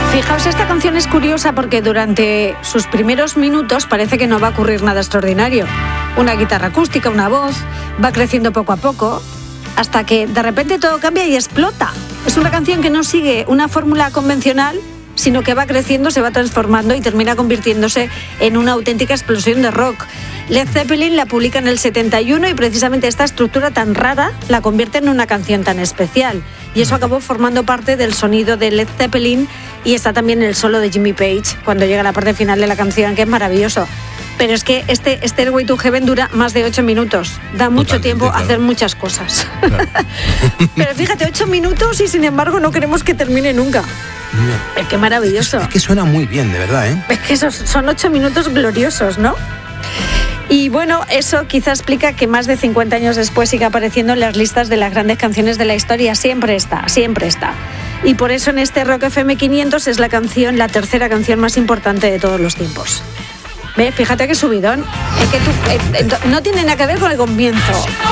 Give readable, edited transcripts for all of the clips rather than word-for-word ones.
Fijaos, esta canción es curiosa porque durante sus primeros minutos parece que no va a ocurrir nada extraordinario. Una guitarra acústica, una voz, va creciendo poco a poco, hasta que de repente todo cambia y explota. Es una canción que no sigue una fórmula convencional, sino que va creciendo, se va transformando y termina convirtiéndose en una auténtica explosión de rock. Led Zeppelin la publica en el 71 y precisamente esta estructura tan rara la convierte en una canción tan especial. Y eso acabó formando parte del sonido de Led Zeppelin, y está también el solo de Jimmy Page cuando llega a la parte final de la canción, que es maravilloso. Pero es que este Stairway to Heaven dura más de 8 minutos. Da mucho tiempo a hacer muchas cosas. Claro. Pero fíjate, 8 minutos y sin embargo no queremos que termine nunca. Es que maravilloso. Es que suena muy bien, de verdad, ¿eh? Es que son 8 minutos gloriosos, ¿no? Y bueno, eso quizá explica que más de 50 años después siga apareciendo en las listas de las grandes canciones de la historia. Siempre está, siempre está. Y por eso en este Rock FM 500 es la tercera canción más importante de todos los tiempos. ¿Ves? Fíjate qué subidón. Es que no tiene nada que ver con el comienzo.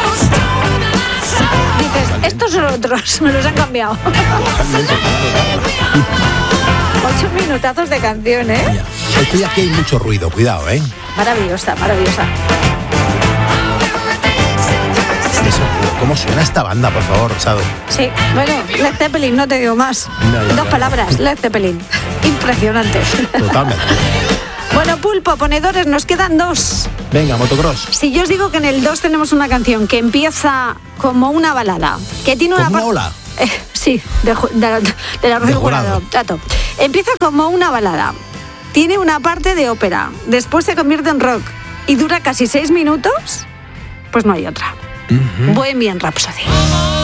Dices, estos son otros, me los han cambiado. 8 minutazos de canción, ¿eh? Esto ya aquí hay mucho ruido, cuidado, ¿eh? Maravillosa, maravillosa. ¿Cómo suena esta banda, por favor, Rosado? Sí, bueno, Led Zeppelin, no te digo más. Dos palabras, Led Zeppelin. Impresionante. Totalmente. Bueno, Pulpo, ponedores, nos quedan 2. Venga, motocross. Si yo os digo que en el 2 tenemos una canción que empieza como una balada, que tiene una ola. Sí, de la Rocío Jurado. Trato. Empieza como una balada, tiene una parte de ópera, después se convierte en rock y dura casi 6 minutos, pues no hay otra. Bohemian Rhapsody.